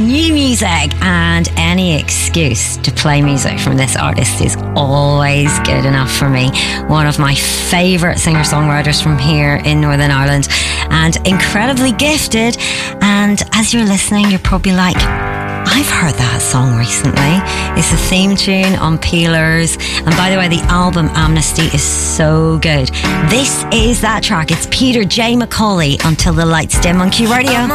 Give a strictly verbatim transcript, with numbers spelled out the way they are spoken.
New music, and any excuse to play music from this artist is always good enough for me. One of my favourite singer-songwriters from here in Northern Ireland, and incredibly gifted. And as you're listening, you're probably like, I've heard that song recently. It's a theme tune on Peelers. And by the way, the album Amnesty is so good. This is that track. It's Peter J. McCauley, Until the Lights Dim on Q Radio.